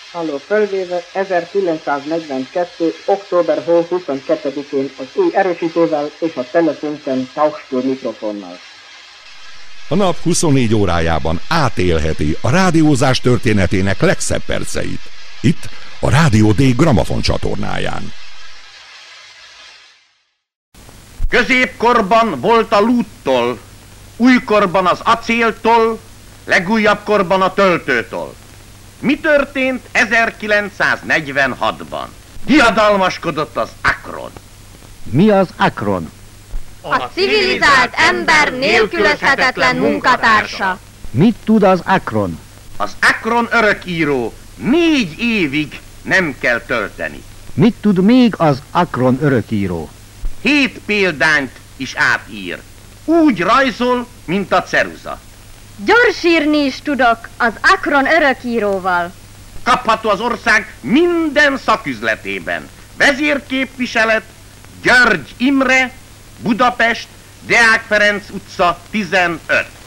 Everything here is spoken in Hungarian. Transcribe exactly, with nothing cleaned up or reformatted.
Halló, fölvéve ezerkilencszáznegyvenkettő. október huszonkettedikén az új erősítővel és a telefonken Tauchstur mikrofonnal. A nap huszonnégy órájában átélheti a rádiózás történetének legszebb perceit. Itt a Rádió D Gramafon csatornáján. Középkorban volt a lúttól, újkorban az acéltól, legújabb korban a töltőtól. Mi történt ezerkilencszáznegyvenhatban? Diadalmaskodott az Akron. Mi az Akron? A civilizált ember nélkülözhetetlen munkatársa. Mit tud az Akron? Az Akron örökíró, négy évig nem kell tölteni. Mit tud még az Akron örökíró? Hét példányt is átír. Úgy rajzol, mint a ceruza. Gyorsírni is tudok az Akron örökíróval. Kapható az ország minden szaküzletében. Vezérképviselet, György Imre, Budapest, Deák Ferenc utca tizenöt.